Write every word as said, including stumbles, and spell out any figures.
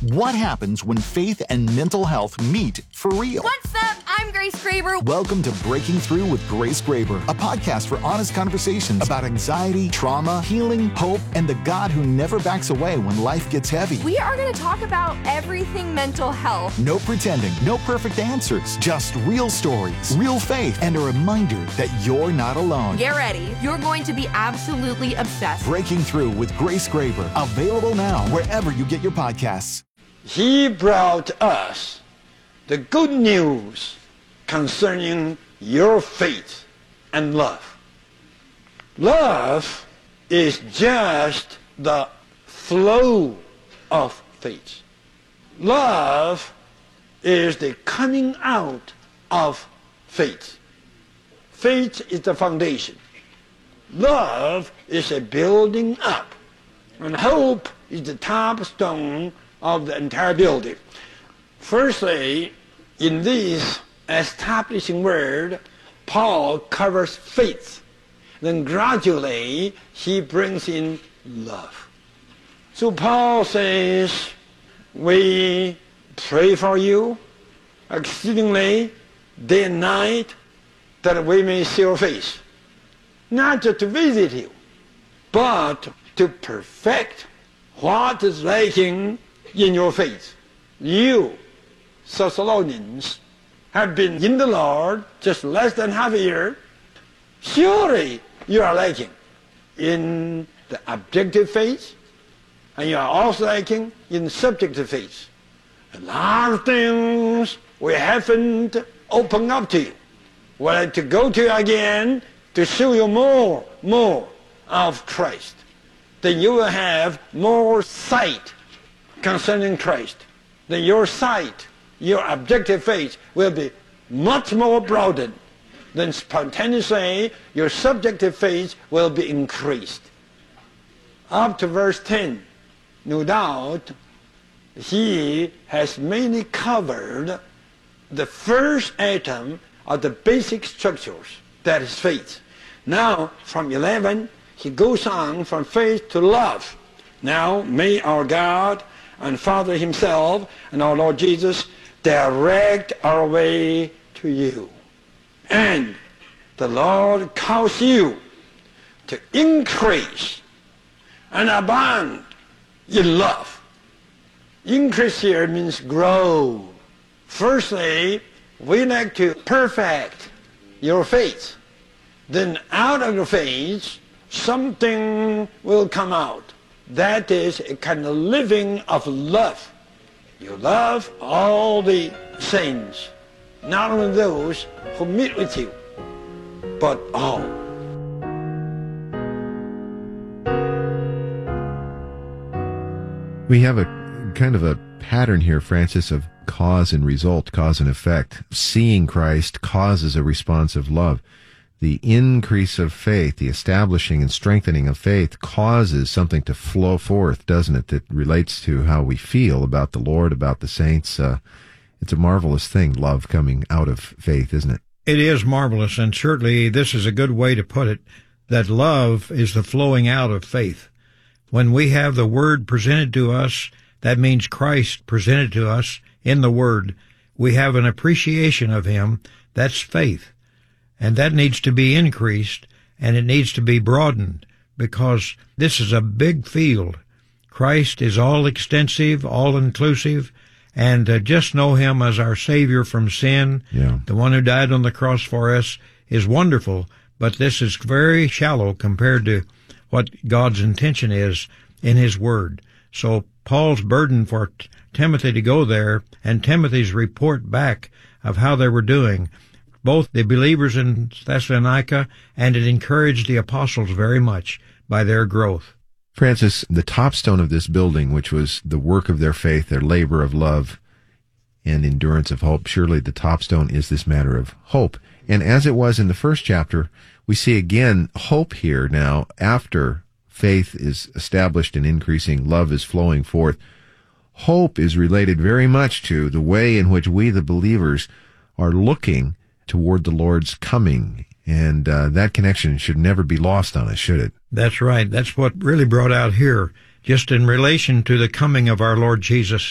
What happens when faith and mental health meet for real? What's up? I'm Grace Graber. Welcome to Breaking Through with Grace Graber, a podcast for honest conversations about anxiety, trauma, healing, hope, and the God who never backs away when life gets heavy. We are going to talk about everything mental health. No pretending, no perfect answers, just real stories, real faith, and a reminder that you're not alone. Get ready. You're going to be absolutely obsessed. Breaking Through with Grace Graber, available now wherever you get your podcasts. He brought us the good news concerning your faith and love. Love is just the flow of faith. Love is the coming out of faith. Faith is the foundation. Love is a building up. And hope is the top stone of the entire building. Firstly, in this establishing word, Paul covers faith. Then gradually, he brings in love. So Paul says, we pray for you exceedingly day and night that we may see your face. Not just to visit you, but to perfect what is lacking in your faith. You, Thessalonians, have been in the Lord just less than half a year. Surely you are lacking in the objective faith, and you are also lacking in subjective faith. A lot of things we haven't opened up to you. We'd like to go to you again to show you more, more of Christ. Then you will have more sight concerning Christ. Then your sight, your objective faith will be much more broadened. Then spontaneously, your subjective faith will be increased. Up to verse ten, no doubt, he has mainly covered the first atom of the basic structures, that is faith. Now, from eleven, he goes on from faith to love. Now, may our God and Father himself and our Lord Jesus direct our way to you. And the Lord calls you to increase and abound in love. Increase here means grow. Firstly, we like to perfect your faith. Then out of your faith, something will come out. That is a kind of living of love. You love all the saints, not only those who meet with you, but all. We have a kind of a pattern here, Francis, of cause and result, cause and effect. Seeing Christ causes a response of love. The increase of faith, the establishing and strengthening of faith causes something to flow forth, doesn't it, that relates to how we feel about the Lord, about the saints. Uh, it's a marvelous thing, love coming out of faith, isn't it? It is marvelous, and certainly this is a good way to put it, that love is the flowing out of faith. When we have the Word presented to us, that means Christ presented to us in the Word. We have an appreciation of Him. That's faith. And that needs to be increased, and it needs to be broadened, because this is a big field. Christ is all-extensive, all-inclusive, and uh, just know Him as our Savior from sin, yeah. The one who died on the cross for us, is wonderful, but this is very shallow compared to what God's intention is in His Word. So Paul's burden for T- Timothy to go there, and Timothy's report back of how they were doing, both the believers in Thessalonica, and it encouraged the apostles very much by their growth. Francis, the top stone of this building, which was the work of their faith, their labor of love and endurance of hope, surely the top stone is this matter of hope. And as it was in the first chapter, we see again hope here now after faith is established and increasing, love is flowing forth. Hope is related very much to the way in which we, the believers, are looking toward the Lord's coming, and uh, that connection should never be lost on us, should it? That's right. That's what really brought out here, just in relation to the coming of our Lord Jesus.